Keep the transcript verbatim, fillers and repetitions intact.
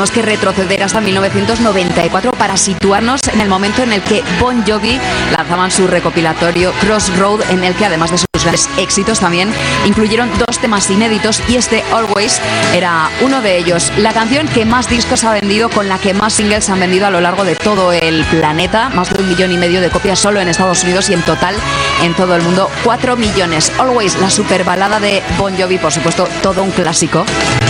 tenemos que retroceder hasta mil novecientos noventa y cuatro para situarnos en el momento en el que Bon Jovi lanzaban su recopilatorio Crossroad, en el que además de sus grandes éxitos también incluyeron dos temas inéditos, y este Always era uno de ellos. La canción que más discos ha vendido, con la que más singles han vendido a lo largo de todo el planeta, más de un millón y medio de copias solo en Estados Unidos, y en total en todo el mundo cuatro millones. Always, la super balada de Bon Jovi, por supuesto, todo un clásico.